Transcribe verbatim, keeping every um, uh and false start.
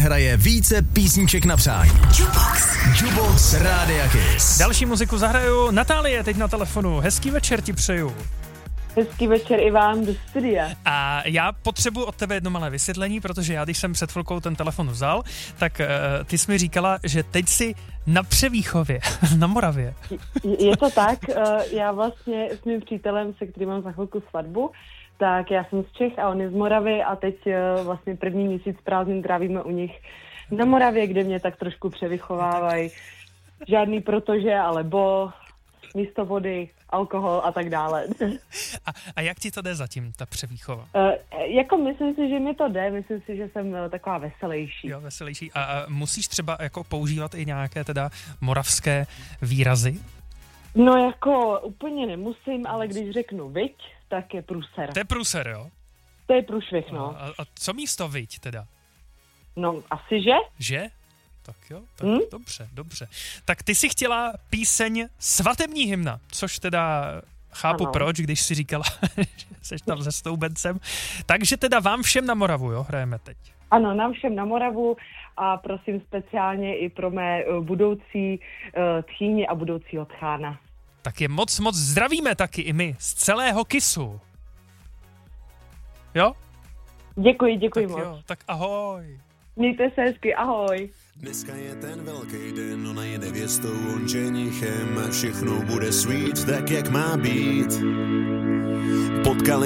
hraje více písniček na přání. Jukebox. Jukebox Rádia Kiss. Další muziku zahraju. Natálie teď na telefonu. Hezký večer ti přeju. Hezký večer i vám do studia. A já potřebuji od tebe jedno malé vysvětlení, protože já, když jsem před chvilkou ten telefon vzal, tak uh, ty jsi mi říkala, že teď jsi na Převýchově, na Moravě. Je, je to tak, uh, já vlastně s mým přítelem, se kterým mám za chvilku svatbu, tak já jsem z Čech a on je z Moravy a teď uh, vlastně první měsíc prázdnin trávíme u nich na Moravě, kde mě tak trošku převychovávají. Žádný protože, ale bo, místo vody, alkohol a tak dále. A, a jak ti to jde zatím, ta převýchova? Uh, jako myslím si, že mi to jde, myslím si, že jsem uh, taková veselější. Jo, veselější. A, a musíš třeba jako používat i nějaké teda moravské výrazy? No jako úplně nemusím, ale když řeknu viď, tak je průser. To je průser, jo? To je průšvih, no. A, a co místo viď teda? No asi že? Že? Tak jo, tak hmm? dobře, dobře. Tak ty si chtěla píseň Svatební hymna, což teda chápu ano. Proč, když si říkala, že jsi tam se stoubencem. Takže teda vám všem na Moravu, jo, hrajeme teď. Ano, nám všem na Moravu a prosím speciálně i pro mé uh, budoucí uh, tchýně a budoucího tchána. Tak je moc, moc zdravíme taky i my z celého Kissu. Jo? Děkuji, děkuji tak moc. Jo, tak ahoj. Mějte se hezky, ahoj. Dneska je ten velký den, ona je nevěstou, on ženichem, všechno bude sweet, tak jak má být. Potkali